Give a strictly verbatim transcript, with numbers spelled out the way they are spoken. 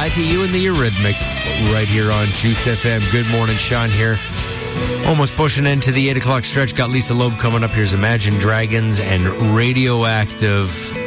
Lie to You and the Eurythmics right here on Juice F M. Good morning, Sean here. Almost pushing into the eight o'clock stretch. Got Lisa Loeb coming up. Here's Imagine Dragons and Radioactive.